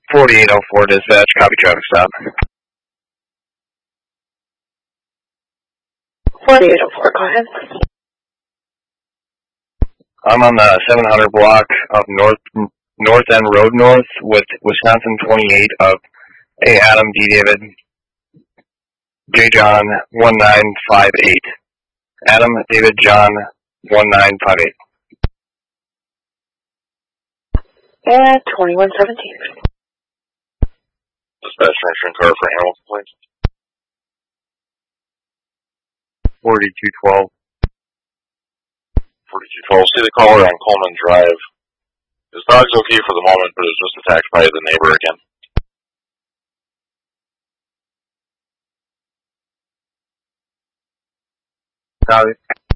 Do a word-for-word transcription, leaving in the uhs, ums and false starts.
forty-eight oh four dispatch, copy traffic stop. forty-eight oh four, go ahead. I'm on the seven hundred block of North North End Road North with Wisconsin twenty-eight of A. Adam D. David J. John one nine five eight. Adam David John one nine five eight. And twenty-one seventeen. Dispatch transferring car for Hamilton, please. forty-two twelve. forty-two twelve, see the caller on Coleman Drive. His dog's okay for the moment, but is just attacked by the neighbor again. Copy.